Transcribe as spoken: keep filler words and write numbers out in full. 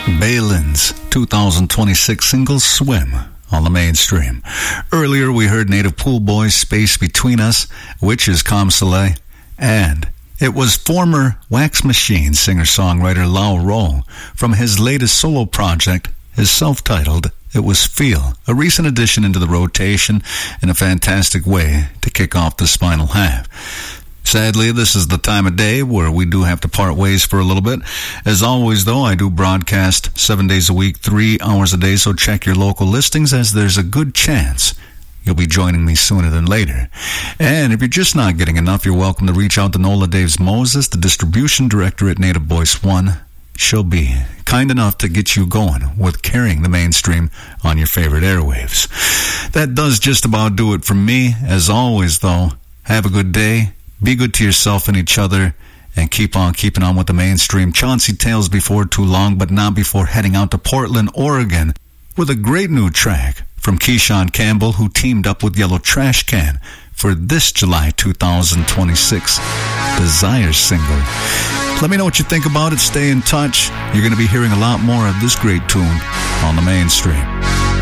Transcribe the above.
Balin's two thousand twenty-six single Swim on the Mainstream. Earlier we heard Native Pool Boys' Space Between Us, which is Comme Soleil, and it was former Wax Machine singer-songwriter Lau Roll from his latest solo project, his self-titled It Was Feel, a recent addition into the rotation in a fantastic way to kick off the Spinal Half. Sadly, this is the time of day where we do have to part ways for a little bit. As always, though, I do broadcast seven days a week, three hours a day, so check your local listings as there's a good chance you'll be joining me sooner than later. And if you're just not getting enough, you're welcome to reach out to Nola Daves Moses, the distribution director at Native Voice One. She'll be kind enough to get you going with carrying the Mainstream on your favorite airwaves. That does just about do it for me. As always, though, have a good day. Be good to yourself and each other, and keep on keeping on with the Mainstream. Chauncey Tales before too long, but not before heading out to Portland, Oregon, with a great new track from Keyshawn Campbell, who teamed up with Yellow Trash Can for this July two thousand twenty-six Desire single. Let me know what you think about it. Stay in touch. You're going to be hearing a lot more of this great tune on the Mainstream.